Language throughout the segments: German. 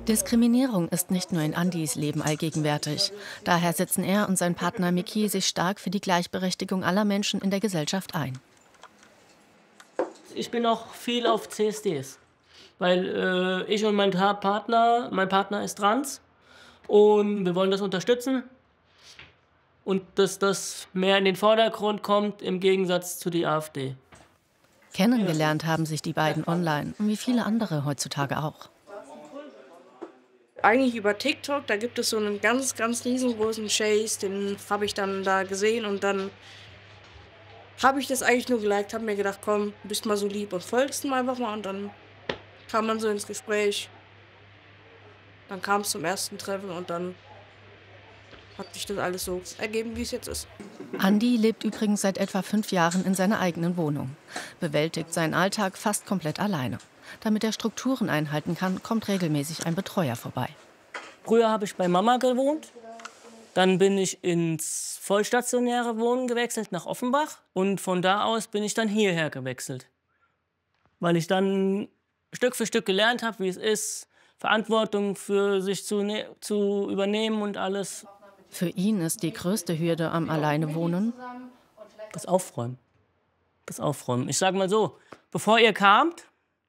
Diskriminierung ist nicht nur in Andys Leben allgegenwärtig. Daher setzen er und sein Partner Miki sich stark für die Gleichberechtigung aller Menschen in der Gesellschaft ein. Ich bin auch viel auf CSDs, weil ich und mein Partner ist trans und wir wollen das unterstützen und dass das mehr in den Vordergrund kommt im Gegensatz zu der AfD. Kennengelernt haben sich die beiden online, wie viele andere heutzutage auch. Eigentlich über TikTok, da gibt es so einen ganz, ganz riesengroßen Chase, den habe ich dann da gesehen und dann habe ich das eigentlich nur geliked, habe mir gedacht, komm, bist mal so lieb und folgst ihm einfach mal und dann kam man so ins Gespräch. Dann kam es zum ersten Treffen und dann hat sich das alles so ergeben, wie es jetzt ist. Andi lebt übrigens seit etwa 5 Jahren in seiner eigenen Wohnung, bewältigt seinen Alltag fast komplett alleine. Damit er Strukturen einhalten kann, kommt regelmäßig ein Betreuer vorbei. Früher habe ich bei Mama gewohnt, dann bin ich ins vollstationäre Wohnen gewechselt nach Offenbach und von da aus bin ich dann hierher gewechselt, weil ich dann Stück für Stück gelernt habe, wie es ist, Verantwortung für sich zu übernehmen und alles. Für ihn ist die größte Hürde am Alleinewohnen Das Aufräumen. Ich sage mal so, bevor ihr kamt,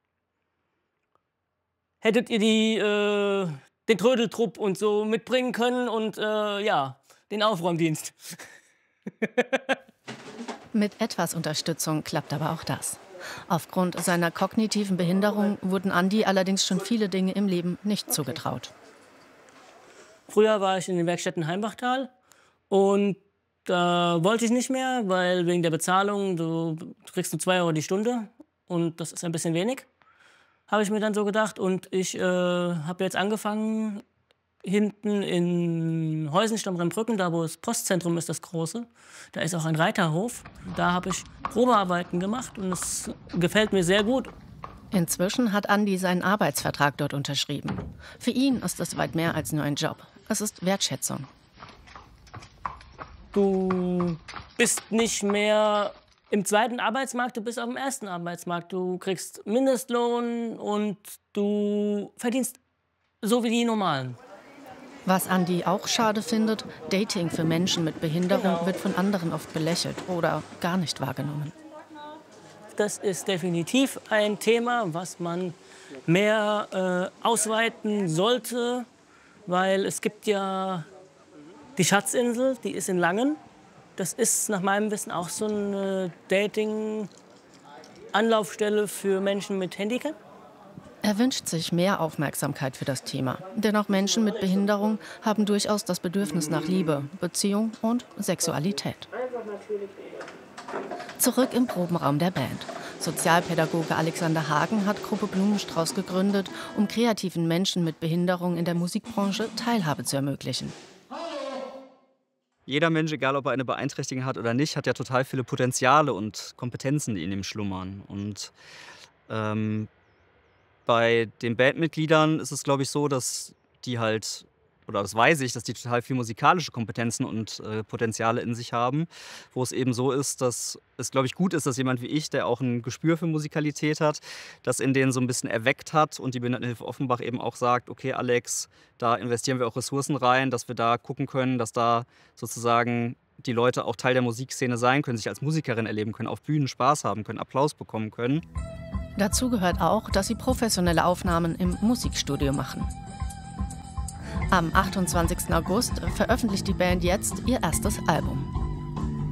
hättet ihr den Trödeltrupp und so mitbringen können und den Aufräumdienst. Mit etwas Unterstützung klappt aber auch das. Aufgrund seiner kognitiven Behinderung wurden Andi allerdings schon viele Dinge im Leben nicht zugetraut. Früher war ich in den Werkstätten Heimbachtal und da wollte ich nicht mehr, weil wegen der Bezahlung, du kriegst nur 2 € die Stunde und das ist ein bisschen wenig, habe ich mir dann so gedacht. Und ich habe jetzt angefangen, hinten in Heusenstamm-Rembrücken, da wo das Postzentrum ist, das große, da ist auch ein Reiterhof. Da habe ich Probearbeiten gemacht und es gefällt mir sehr gut. Inzwischen hat Andi seinen Arbeitsvertrag dort unterschrieben. Für ihn ist es weit mehr als nur ein Job. Es ist Wertschätzung. Du bist nicht mehr im zweiten Arbeitsmarkt, du bist auf dem ersten Arbeitsmarkt. Du kriegst Mindestlohn und du verdienst so wie die Normalen. Was Andi auch schade findet, Dating für Menschen mit Behinderung wird von anderen oft belächelt oder gar nicht wahrgenommen. Das ist definitiv ein Thema, was man mehr ausweiten sollte, weil es gibt ja die Schatzinsel, die ist in Langen. Das ist nach meinem Wissen auch so eine Dating-Anlaufstelle für Menschen mit Handicap. Er wünscht sich mehr Aufmerksamkeit für das Thema. Denn auch Menschen mit Behinderung haben durchaus das Bedürfnis nach Liebe, Beziehung und Sexualität. Zurück im Probenraum der Band. Sozialpädagoge Alexander Hagen hat Gruppe Blumenstrauß gegründet, um kreativen Menschen mit Behinderung in der Musikbranche Teilhabe zu ermöglichen. Jeder Mensch, egal ob er eine Beeinträchtigung hat oder nicht, hat ja total viele Potenziale und Kompetenzen, die in ihm schlummern. Und bei den Bandmitgliedern ist es, glaube ich, so, dass die halt, oder das weiß ich, dass die total viel musikalische Kompetenzen und Potenziale in sich haben, wo es eben so ist, dass es, glaube ich, gut ist, dass jemand wie ich, der auch ein Gespür für Musikalität hat, das in denen so ein bisschen erweckt hat und die Behindertenhilfe Offenbach eben auch sagt, okay Alex, da investieren wir auch Ressourcen rein, dass wir da gucken können, dass da sozusagen die Leute auch Teil der Musikszene sein können, sich als Musikerin erleben können, auf Bühnen Spaß haben können, Applaus bekommen können. Dazu gehört auch, dass sie professionelle Aufnahmen im Musikstudio machen. Am 28. August veröffentlicht die Band jetzt ihr erstes Album.